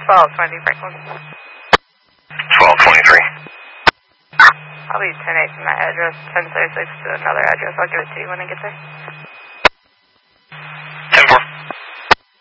1220 Franklin. 1223. I'll be 10-8 from that address, 1036 to another address. I'll give it to you when I get there.